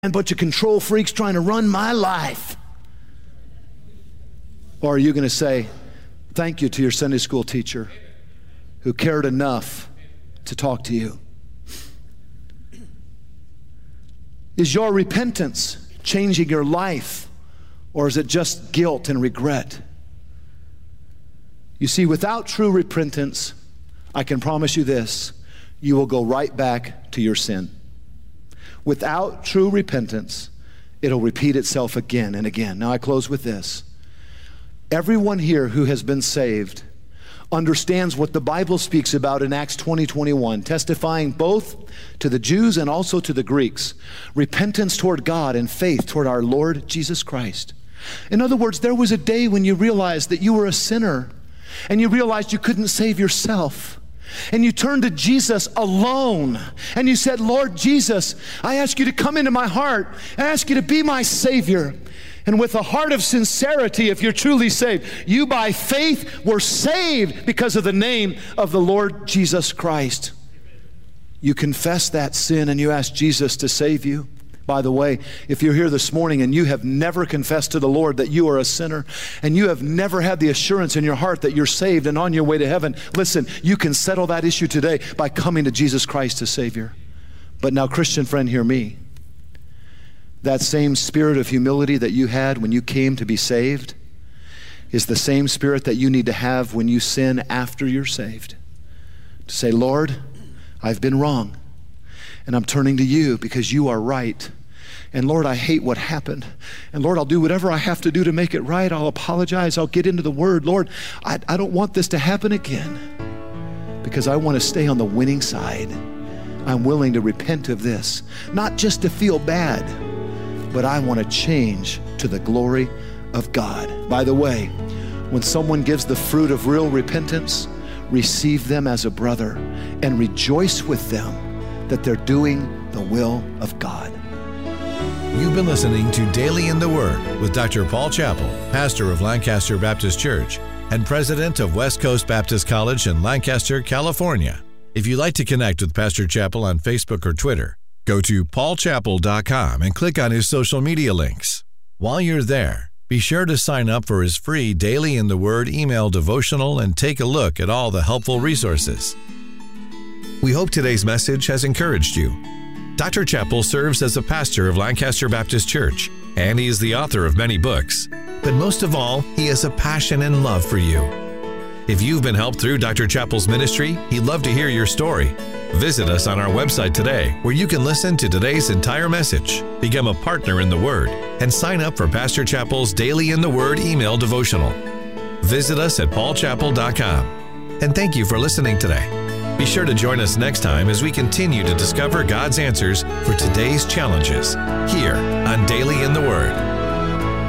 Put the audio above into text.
a bunch of control freaks trying to run my life? Or are you going to say, thank you to your Sunday school teacher who cared enough to talk to you? Is your repentance changing your life, or is it just guilt and regret? You see, without true repentance, I can promise you this, you will go right back to your sin. Without true repentance, it'll repeat itself again and again. Now I close with this. Everyone here who has been saved understands what the Bible speaks about in Acts 20:21, testifying both to the Jews and also to the Greeks. Repentance toward God and faith toward our Lord Jesus Christ. In other words, there was a day when you realized that you were a sinner and you realized you couldn't save yourself. And you turned to Jesus alone and you said, Lord Jesus, I ask you to come into my heart. I ask you to be my Savior. And with a heart of sincerity, if you're truly saved, you by faith were saved because of the name of the Lord Jesus Christ. You confess that sin and you ask Jesus to save you. By the way, if you're here this morning and you have never confessed to the Lord that you are a sinner, and you have never had the assurance in your heart that you're saved and on your way to heaven, listen, you can settle that issue today by coming to Jesus Christ as Savior. But now, Christian friend, hear me. That same spirit of humility that you had when you came to be saved is the same spirit that you need to have when you sin after you're saved. To say, Lord, I've been wrong, and I'm turning to you because you are right. And Lord, I hate what happened. And Lord, I'll do whatever I have to do to make it right. I'll apologize. I'll get into the Word. Lord, I don't want this to happen again because I want to stay on the winning side. I'm willing to repent of this, not just to feel bad, but I want to change to the glory of God. By the way, when someone gives the fruit of real repentance, receive them as a brother and rejoice with them that they're doing the will of God. You've been listening to Daily in the Word with Dr. Paul Chappell, pastor of Lancaster Baptist Church and president of West Coast Baptist College in Lancaster, California. If you'd like to connect with Pastor Chappell on Facebook or Twitter, go to paulchappell.com and click on his social media links. While you're there, be sure to sign up for his free Daily in the Word email devotional and take a look at all the helpful resources. We hope today's message has encouraged you. Dr. Chappell serves as a pastor of Lancaster Baptist Church, and he is the author of many books. But most of all, he has a passion and love for you. If you've been helped through Dr. Chappell's ministry, he'd love to hear your story. Visit us on our website today, where you can listen to today's entire message, become a partner in the Word, and sign up for Pastor Chappell's Daily in the Word email devotional. Visit us at paulchappell.com. And thank you for listening today. Be sure to join us next time as we continue to discover God's answers for today's challenges here on Daily in the Word.